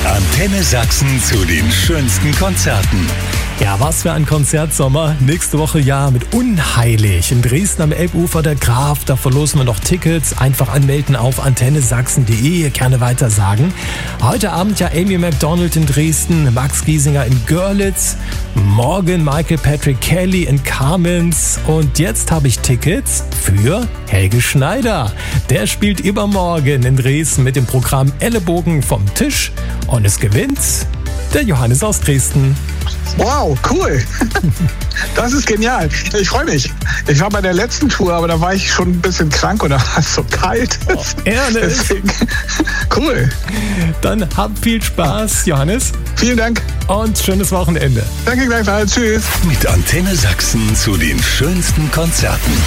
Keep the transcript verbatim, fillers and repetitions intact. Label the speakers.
Speaker 1: Antenne Sachsen zu den schönsten Konzerten.
Speaker 2: Ja, was für ein Konzertsommer. Nächste Woche ja mit Unheilig in Dresden am Elbufer der Graf. Da verlosen wir noch Tickets. Einfach anmelden auf antenne sachsen punkt de. Gerne weiter sagen. Heute Abend ja Amy Macdonald in Dresden, Max Giesinger in Görlitz, morgen Michael Patrick Kelly in Kamenz. Und jetzt habe ich Tickets für Helge Schneider. Der spielt übermorgen in Dresden mit dem Programm Ellenbogen vom Tisch. Und es gewinnt der Johannes aus Dresden.
Speaker 3: Wow, cool. Das ist genial. Ich freue mich. Ich war bei der letzten Tour, aber da war ich schon ein bisschen krank und da war es so kalt.
Speaker 2: Oh, Ernest.
Speaker 3: Deswegen, cool.
Speaker 2: Dann habt viel Spaß, Johannes.
Speaker 3: Vielen Dank.
Speaker 2: Und schönes Wochenende.
Speaker 3: Danke gleichfalls. Tschüss.
Speaker 1: Mit Antenne Sachsen zu den schönsten Konzerten.